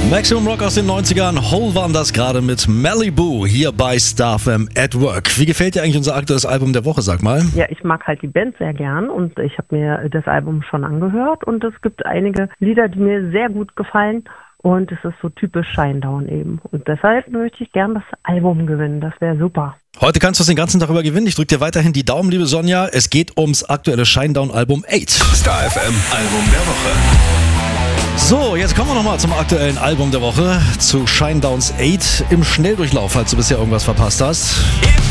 Maximum Rock aus den 90ern, Hole waren das gerade mit Malibu hier bei Star FM at Work. Wie gefällt dir eigentlich unser aktuelles Album der Woche, sag mal? Ja, ich mag halt die Band sehr gern und ich habe mir das Album schon angehört und es gibt einige Lieder, die mir sehr gut gefallen und es ist so typisch Shinedown eben. Und deshalb möchte ich gern das Album gewinnen, das wäre super. Heute kannst du es den ganzen Tag über gewinnen. Ich drücke dir weiterhin die Daumen, liebe Sonja. Es geht ums aktuelle Shinedown-Album 8. Star FM Album der Woche. So, jetzt kommen wir nochmal zum aktuellen Album der Woche, zu Shinedowns 8 im Schnelldurchlauf, falls du bisher irgendwas verpasst hast.